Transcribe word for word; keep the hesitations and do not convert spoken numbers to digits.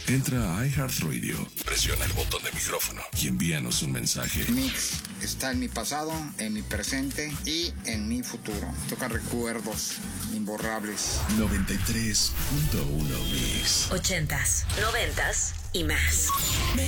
Entra a iHeartRadio, presiona el botón de micrófono y envíanos un mensaje. Mix está en mi pasado, en mi presente y en mi futuro. Toca recuerdos imborrables. noventa y tres punto uno Mix. Ochentas, noventas y más.